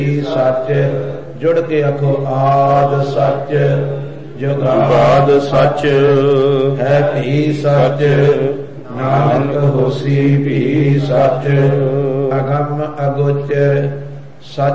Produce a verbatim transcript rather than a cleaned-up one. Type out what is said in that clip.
सच जुड़ के आखो आद सच जुगाद सच है भी सच नानक होसी भी सच अगम अगोचर सच